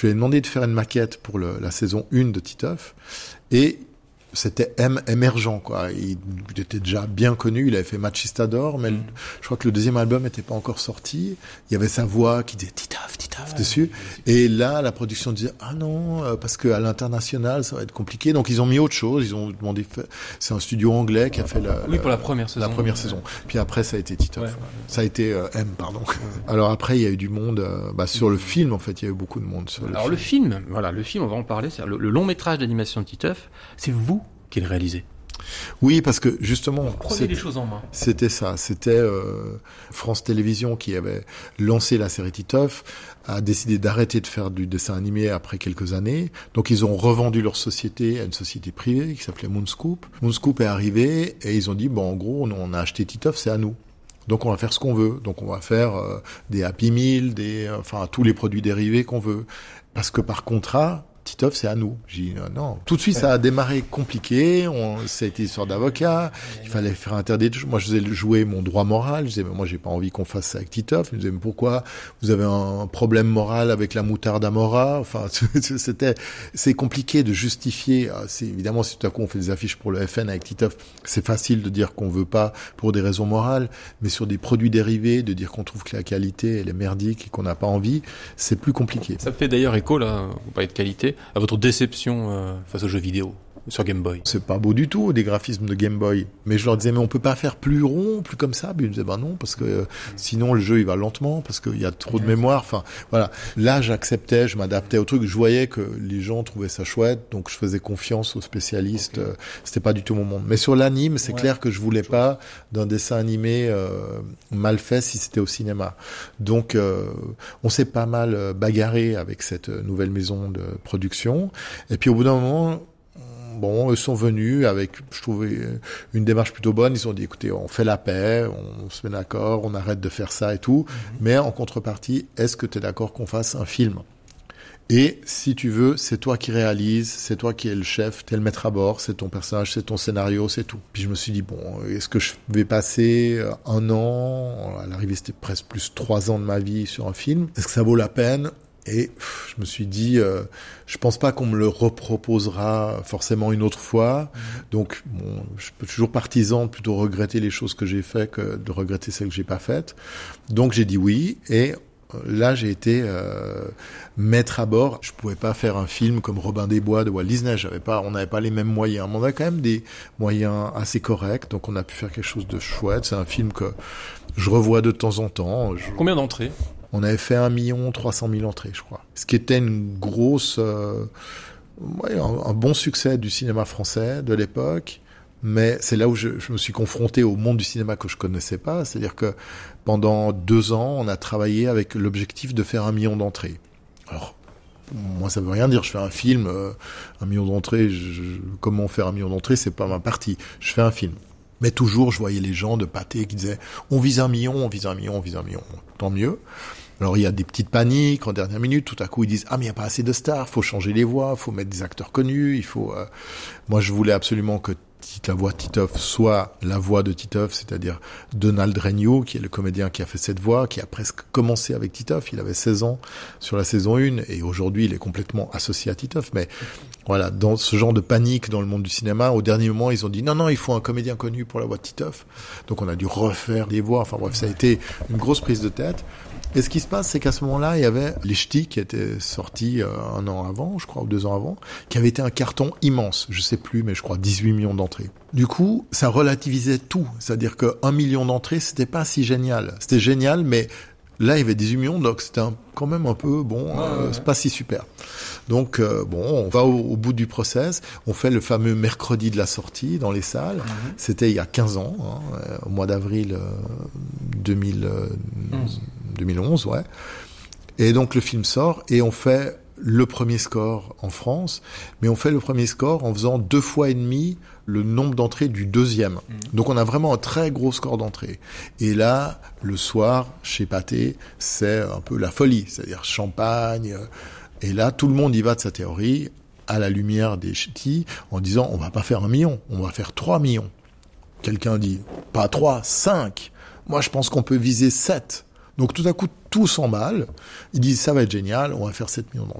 Je lui ai demandé de faire une maquette pour la saison 1 de Titeuf. Et c'était émergent, quoi. Il était déjà bien connu, il avait fait Machistador, mais je crois que le deuxième album n'était pas encore sorti. Il y avait sa voix qui disait Titeuf dessus. Et là, la production disait, ah non, parce qu'à l'international, ça va être compliqué. Donc, ils ont mis autre chose. Ils ont demandé, c'est un studio anglais qui a fait pour la première saison. La première saison. Puis après, ça a été Titeuf. Ouais. Ça a été pardon. Ouais. Alors après, il y a eu du monde, sur le film, en fait, il y a eu beaucoup de monde sur le film. Le film, on va en parler. C'est le long métrage d'animation de Titeuf. C'est vous qui le réalisez. Oui, parce que justement, prenez les choses en main. C'était ça. C'était France Télévisions qui avait lancé la série Titeuf, a décidé d'arrêter de faire du dessin animé après quelques années. Donc ils ont revendu leur société à une société privée qui s'appelait Moonscoop. Moonscoop est arrivé et ils ont dit en gros, on a acheté Titeuf, c'est à nous. Donc on va faire ce qu'on veut. Donc on va faire des Happy Meal, tous les produits dérivés qu'on veut. Parce que par contrat, Titeuf, c'est à nous. J'ai dit non. Tout de suite, ça a démarré compliqué. Ça a été histoire d'avocat. Il fallait faire interdire. Moi, je faisais jouer mon droit moral. Je disais, mais moi, j'ai pas envie qu'on fasse ça avec Titeuf. Il me disait, mais pourquoi vous avez un problème moral avec la moutarde Amora? Enfin, c'est compliqué de justifier. Évidemment, si tout à coup on fait des affiches pour le FN avec Titeuf, c'est facile de dire qu'on veut pas pour des raisons morales. Mais sur des produits dérivés, de dire qu'on trouve que la qualité, elle est merdique et qu'on n'a pas envie, c'est plus compliqué. Ça fait d'ailleurs écho, là, vous parlez de qualité, à votre déception face aux jeux vidéo sur Game Boy. C'est pas beau du tout, des graphismes de Game Boy. Mais je leur disais, mais on peut pas faire plus rond, plus comme ça. Puis ils me disaient, non, parce que sinon le jeu il va lentement, parce qu'il y a trop de mémoire. Enfin, voilà. Là, j'acceptais, je m'adaptais au truc. Je voyais que les gens trouvaient ça chouette, donc je faisais confiance aux spécialistes. Okay. C'était pas du tout mon monde. Mais sur l'anime, c'est clair que je voulais pas d'un dessin animé mal fait si c'était au cinéma. Donc, on s'est pas mal bagarré avec cette nouvelle maison de production. Et puis au bout d'un moment, eux sont venus avec, je trouvais, une démarche plutôt bonne. Ils ont dit, écoutez, on fait la paix, on se met d'accord, on arrête de faire ça et tout. Mais en contrepartie, est-ce que tu es d'accord qu'on fasse un film? Et si tu veux, c'est toi qui réalises, c'est toi qui es le chef, t'es le maître à bord, c'est ton personnage, c'est ton scénario, c'est tout. Puis je me suis dit, est-ce que je vais passer 1 an, à l'arrivée c'était presque plus 3 ans de ma vie sur un film, est-ce que ça vaut la peine? Et je me suis dit, je pense pas qu'on me le reproposera forcément une autre fois. Donc, je peux toujours partisan de plutôt regretter les choses que j'ai faites que de regretter celles que j'ai pas faites. Donc, j'ai dit oui. Et là, j'ai été maître à bord. Je pouvais pas faire un film comme Robin des Bois de Walt Disney. On n'avait pas les mêmes moyens. Mais on a quand même des moyens assez corrects. Donc, on a pu faire quelque chose de chouette. C'est un film que je revois de temps en temps. Combien d'entrées? On avait fait 1 300 000 entrées, je crois. Ce qui était une grosse, un bon succès du cinéma français de l'époque. Mais c'est là où je me suis confronté au monde du cinéma que je connaissais pas. C'est-à-dire que pendant 2 ans, on a travaillé avec l'objectif de faire 1 million d'entrées. Alors, moi, ça veut rien dire. Je fais un film, 1 million d'entrées. Comment faire 1 million d'entrées, c'est pas ma partie. Je fais un film. Mais toujours, je voyais les gens de pâté qui disaient « on vise 1 million, on vise 1 million, on vise 1 million ». Tant mieux. Alors, il y a des petites paniques en dernière minute. Tout à coup, ils disent « ah, mais il n'y a pas assez de stars, faut changer les voix, faut mettre des acteurs connus, il faut… Moi, je voulais absolument que la voix de Titeuf soit la voix de Titeuf, c'est-à-dire Donald Regnault, qui est le comédien qui a fait cette voix, qui a presque commencé avec Titeuf. Il avait 16 ans sur la saison 1 et aujourd'hui, il est complètement associé à Titeuf. Mais voilà, dans ce genre de panique dans le monde du cinéma, au dernier moment, ils ont dit non, il faut un comédien connu pour la voix de Titeuf. Donc on a dû refaire des voix. Enfin bref, ça a été une grosse prise de tête. Et ce qui se passe, c'est qu'à ce moment-là, il y avait Les Ch'tis qui étaient sortis 1 an avant, je crois, ou 2 ans avant, qui avait été un carton immense. Je sais plus, mais je crois 18 millions d'entrées. Du coup, ça relativisait tout. C'est-à-dire que 1 million d'entrées, c'était pas si génial. C'était génial, mais là, il y avait 18 millions, donc c'était quand même un peu, c'est pas si super. Donc, on va au bout du process. On fait le fameux mercredi de la sortie dans les salles. C'était il y a 15 ans, au mois d'avril 2011, ouais. Et donc, le film sort et on fait le premier score en France, mais on fait le premier score en faisant 2 fois et demi le nombre d'entrées du deuxième. Donc on a vraiment un très gros score d'entrées. Et là, le soir, chez Pathé, c'est un peu la folie, c'est-à-dire champagne. Et là, tout le monde y va de sa théorie, à la lumière des ch'tis, en disant on va pas faire 1 million, on va faire 3 millions. Quelqu'un dit pas 3, 5. Moi, je pense qu'on peut viser 7. Donc tout à coup, tout s'emballe. Ils disent ça va être génial, on va faire 7 millions d'entrées.